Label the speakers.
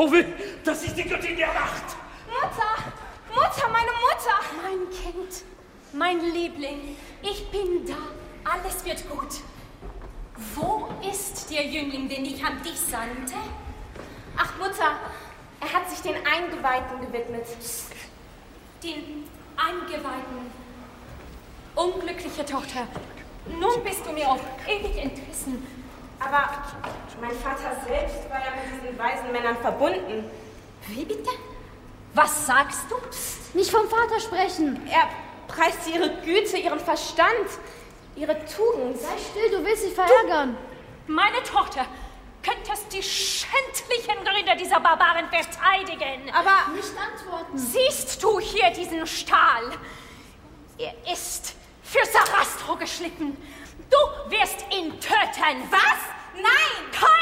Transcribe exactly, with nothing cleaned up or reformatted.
Speaker 1: Oh weh, das ist die Göttin der Nacht.
Speaker 2: Mutter, Mutter, meine Mutter. Mein Kind, mein Liebling, ich bin da. Alles wird gut. Wo ist der Jüngling, den ich an dich sandte?
Speaker 3: Ach, Mutter, er hat sich den Eingeweihten gewidmet.
Speaker 2: Den Eingeweihten. Unglückliche Tochter, nun bist du mir auch ewig entrissen.
Speaker 3: Aber mein Vater selbst war ja mit diesen weisen Männern verbunden.
Speaker 2: Wie bitte? Was sagst du?
Speaker 4: Nicht vom Vater sprechen.
Speaker 3: Er preist ihre Güte, ihren Verstand, ihre Tugend.
Speaker 4: Sei still, du willst sie verärgern.
Speaker 2: Du, meine Tochter, könntest die schändlichen Gründe dieser Barbaren verteidigen.
Speaker 3: Aber
Speaker 4: nicht antworten.
Speaker 2: Siehst du hier diesen Stahl? Er ist für Sarastro geschliffen. Du wirst ihn töten.
Speaker 3: was? Nein!
Speaker 2: Kein